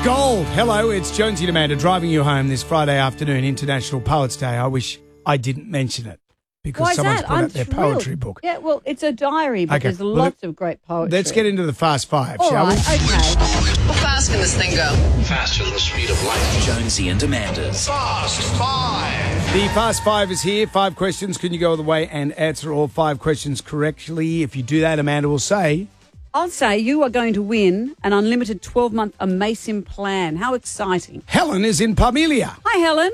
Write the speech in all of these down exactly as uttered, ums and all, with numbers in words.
Gold. Hello, it's Jonesy and Amanda driving you home this Friday afternoon, International Poets Day. I wish I didn't mention it because Why is someone's that? put I'm out their thrilled. poetry book. Yeah, well, it's a diary, but Okay, there's well, lots let- of great poetry. Let's get into the fast five, All shall right, we? okay. How fast can this thing go? Faster than the speed of light. Jonesy and Amanda's Fast Five. The Fast Five is here. Five questions. Can you go all the way and answer all five questions correctly? If you do that, Amanda will say... I'll say you are going to win an unlimited twelve-month Amasim plan. How exciting. Helen is in Parmelia. Hi, Helen.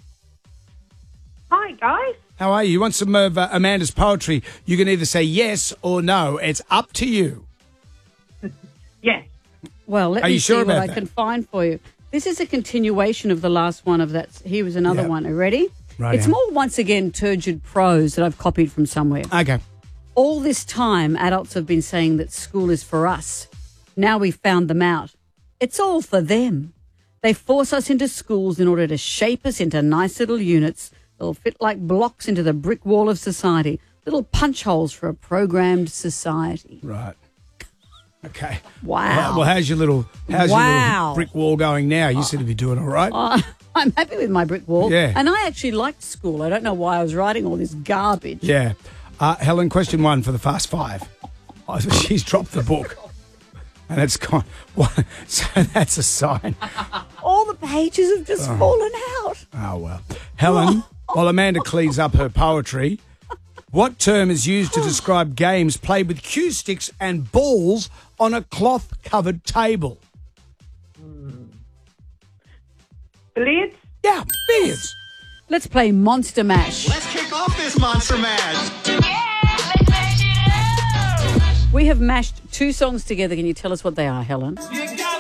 Hi, guys. How are you? You want some of uh, Amanda's poetry? You can either say yes or no. It's up to you. Yes. Well, let Are me you sure see what about I that? can find for you. This is a continuation of the last one of that. Here was another Yep. one. Are you ready? Right, It's yeah. more, once again, turgid prose that I've copied from somewhere. Okay. All this time, adults have been saying that school is for us. Now we've found them out. It's all for them. They force us into schools in order to shape us into nice little units that'll fit like blocks into the brick wall of society, little punch holes for a programmed society. Right. Okay. Wow. Well, well, how's your little how's your Wow. little brick wall going now? You seem to be doing all right. Uh, I'm happy with my brick wall. Yeah. And I actually liked school. I don't know why I was writing all this garbage. Yeah. Uh, Helen, question one for the Fast Five. Oh, she's dropped the book. And it's gone. Well, so that's a sign. All the pages have just fallen out. Oh, well. Helen, while Amanda cleans up her poetry, what term is used to describe games played with cue sticks and balls on a cloth-covered table? Billiards? Yeah, billiards. Let's play Monster Mash. Let's kick off this Monster Mash. We have mashed two songs together. Can you tell us what they are, Helen? You got